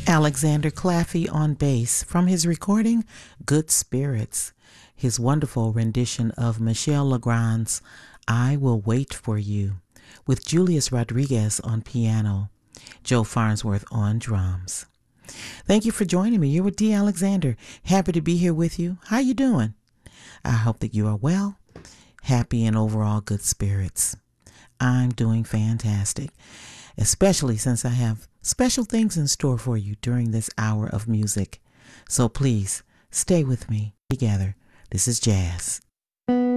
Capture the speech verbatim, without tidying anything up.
Alexander Claffey on bass from his recording Good Spirits, his wonderful rendition of Michel Legrand's I Will Wait for You, with Julius Rodriguez on piano, Joe Farnsworth on drums. Thank you for joining me. You're with D. Alexander. Happy to be here with you. How you doing? I hope that you are well, happy, and overall good spirits. I'm doing fantastic, especially since I have special things in store for you during this hour of music. So please stay with me together. This is jazz.